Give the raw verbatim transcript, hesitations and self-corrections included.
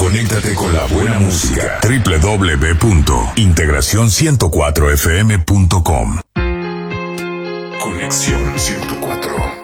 Conéctate con la buena música. doble u doble u doble u punto integración ciento cuatro f m punto com. Conexión ciento cuatro.